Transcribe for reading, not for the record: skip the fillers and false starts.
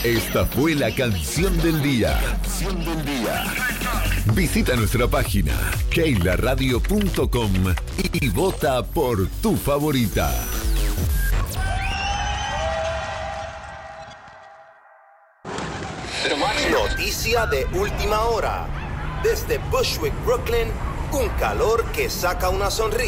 Esta fue la canción del día. Visita nuestra página keilaradio.com y vota por tu favorita. Noticia de última hora. Desde Bushwick, Brooklyn, un calor que saca una sonrisa.